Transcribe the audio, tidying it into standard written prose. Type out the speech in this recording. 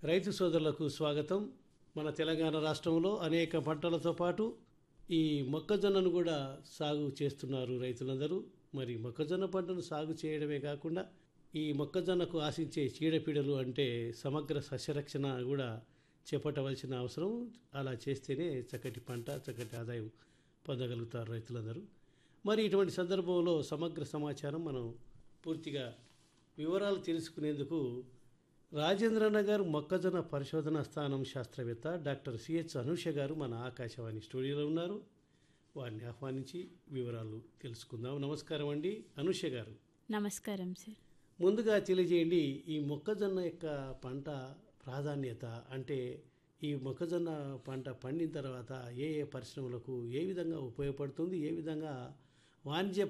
రైతు సోదరులకు స్వాగతం. మన తెలంగాణ రాష్ట్రంలో అనేక పంటలతో పాటు ఈ మొక్కజొన్నను కూడా సాగు చేస్తున్నారు రైతులందరూ. మరి మొక్కజొన్న పంటను సాగు చేయడమే కాకుండా ఈ మొక్కజొన్నకు ఆశించే చీడపీడలు అంటే సమగ్ర సస్యరక్షణ కూడా చేపట్టవలసిన అవసరం. అలా చేస్తేనే చక్కటి పంట, చక్కటి ఆదాయం పొందగలుగుతారు రైతులందరూ. మరి ఇటువంటి సందర్భంలో సమగ్ర సమాచారం మనం పూర్తిగా వివరాలు తెలుసుకునేందుకు రాజేంద్రనగర్ మొక్కజొన్న పరిశోధన స్థానం శాస్త్రవేత్త డాక్టర్ సిహెచ్ అనూష గారు మన ఆకాశవాణి స్టూడియోలో ఉన్నారు. వారిని ఆహ్వానించి వివరాలు తెలుసుకుందాం. నమస్కారం అండి అనూష గారు. నమస్కారం సార్. ముందుగా తెలియజేయండి, ఈ మొక్కజొన్న యొక్క పంట ప్రాధాన్యత అంటే ఈ మొక్కజొన్న పంట పండిన తర్వాత ఏ ఏ పరిశ్రమలకు ఏ విధంగా ఉపయోగపడుతుంది, ఏ విధంగా వాణిజ్య